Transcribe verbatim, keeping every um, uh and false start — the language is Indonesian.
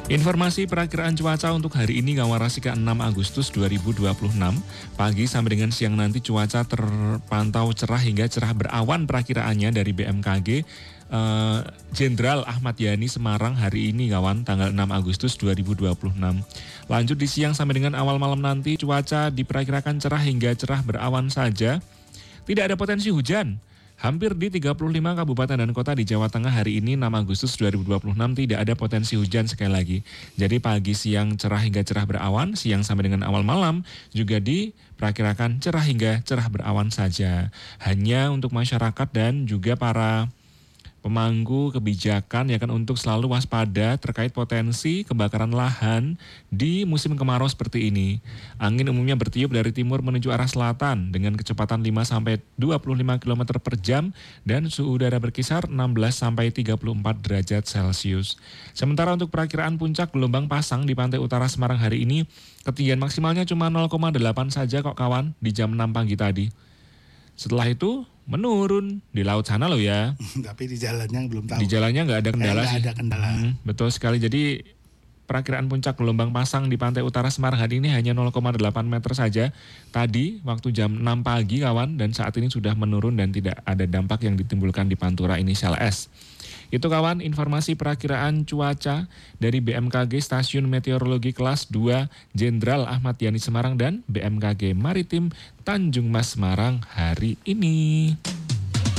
Informasi perakiraan cuaca untuk hari ini Kawarasika enam Agustus dua ribu dua puluh enam. Pagi sampai dengan siang nanti cuaca terpantau cerah hingga cerah berawan perakiraannya dari B M K G. Jenderal uh, Ahmad Yani Semarang hari ini kawan, tanggal enam Agustus dua ribu dua puluh enam. Lanjut di siang sampai dengan awal malam nanti cuaca diperkirakan cerah hingga cerah berawan saja. Tidak ada potensi hujan. Hampir di tiga puluh lima kabupaten dan kota di Jawa Tengah hari ini enam Agustus dua ribu dua puluh enam tidak ada potensi hujan sekali lagi. Jadi pagi siang cerah hingga cerah berawan, siang sampai dengan awal malam juga diperkirakan cerah hingga cerah berawan saja. Hanya untuk masyarakat dan juga para pemangku kebijakan ya kan untuk selalu waspada terkait potensi kebakaran lahan di musim kemarau seperti ini. Angin umumnya bertiup dari timur menuju arah selatan dengan kecepatan lima sampai dua puluh lima kilometer per jam dan suhu udara berkisar enam belas sampai tiga puluh empat derajat Celcius. Sementara untuk perakiraan puncak gelombang pasang di pantai utara Semarang hari ini, ketinggian maksimalnya cuma nol koma delapan saja kok kawan di jam enam pagi tadi. Setelah itu menurun di laut sana loh ya. Tapi di jalannya belum tahu. Di jalannya nggak ada kendala eh, sih. ada kendala. Hmm, betul sekali. Jadi perakiraan puncak gelombang pasang di pantai utara Semarang hari ini hanya nol koma delapan meter saja. Tadi waktu jam enam pagi kawan, dan saat ini sudah menurun dan tidak ada dampak yang ditimbulkan di Pantura inisial S. Itu kawan informasi perakiraan cuaca dari B M K G Stasiun Meteorologi Kelas dua Jenderal Ahmad Yani Semarang dan B M K G Maritim Tanjung Mas Semarang hari ini.